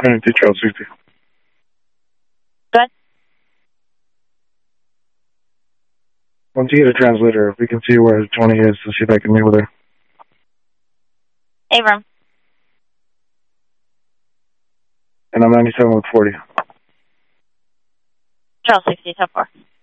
Trinity Trail 60. Go ahead. Once you get a translator, we can see where 20 is to see if I can meet with her. Abram. And I'm 97 with 40. Trail 60, top 4.